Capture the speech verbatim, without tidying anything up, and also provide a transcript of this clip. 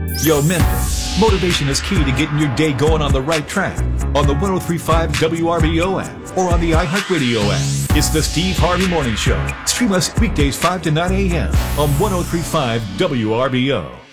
Yo, Memphis, motivation is key to getting your day going on the right track. On the one oh three point five W R B O app or on the iHeartRadio app. It's the Steve Harvey Morning Show. Stream us weekdays five to nine a.m. on one oh three point five W R B O.